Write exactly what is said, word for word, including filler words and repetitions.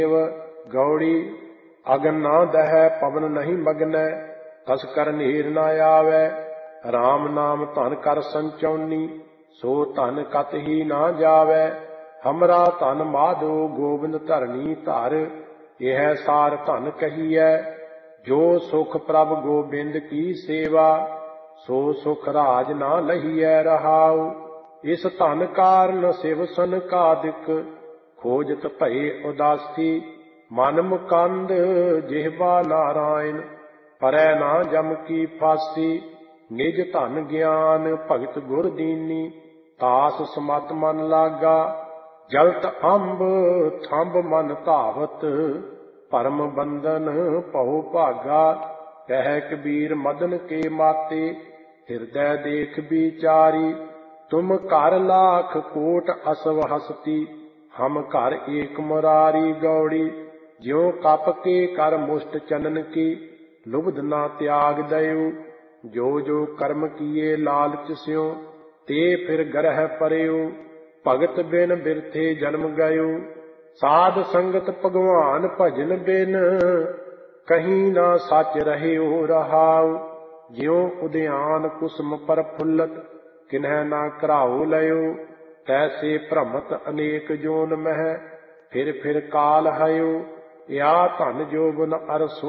गौड़ी अगन ना दह पवन नहीं मगनै, कस कर नीर न आवे। राम नाम धन कर संचौनी, सो धन कत ही ना जावै। हमरा धन माधो गोबिंद धरनी धर, यह सार धन कहिए। जो सुख प्रभ गोबिंद की सेवा, सो सुख राज ना लहिए रहाउ। इस धन कारण शिव सनकादिक, खोजत भये उदासी। मन मुकंद जिह्वा नारायण, परै ना जम की फासी। निज धन ज्ञान भगत गुर दीनी, तास समत मन लागा। जलत अंब थंब मन धावत, परम बंधन पहु भागा। कह कबीर मदन के माते, हृदय देख विचारी। तुम कर लाख कोट असव हसती, हम कर एक मुरारी। गौड़ी ज्यों कप के कर मुष्ट चनन की, लुब्ध ना त्याग दयो। जो जो कर्म किए लालच स्यों, ते फिर ग्रह परयो। भगत बिन बिरथे जन्म गयो, साध संगत भगवान भजन बिन। कहीं ना सच रहयो रहाउ। ज्यों उद्यान कुसुम पर फुल्लत, किन्ह ना कराओ लयो। तैसे भ्रमत अनेक जोन मह, फिर फिर काल हयो। या धन जोबन अर